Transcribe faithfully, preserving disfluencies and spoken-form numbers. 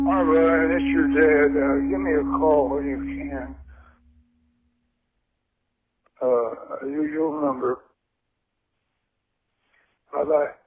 Barbara, it's your dad. Uh, give me a call when you can. Uh, usual number. Bye-bye.